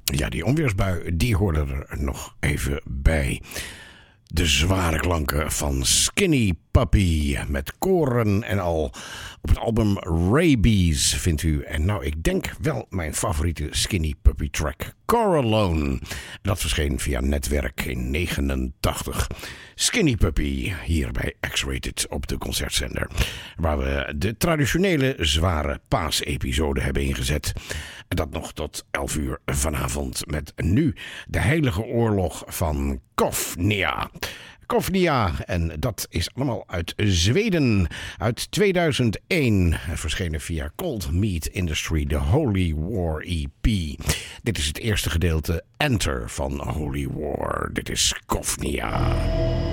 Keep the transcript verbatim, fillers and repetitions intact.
Ja, die onweersbui, die hoorde er nog even bij. De zware klanken van Skinny Puppy met koren en al. Op het album Rabies vindt u, en nou ik denk wel mijn favoriete Skinny Puppy track, Core Alone. Dat verscheen via Netwerk in negenentachtig. Skinny Puppy, hier bij X-Rated op de concertzender. Waar we de traditionele zware paasepisode hebben ingezet. En dat nog tot elf uur vanavond met nu de heilige oorlog van Kofnia. Kofnia, en dat is allemaal uit Zweden. Uit tweeduizend één verschenen via Cold Meat Industry de Holy War E P. Dit is het eerste gedeelte Enter van Holy War. Dit is Kofnia.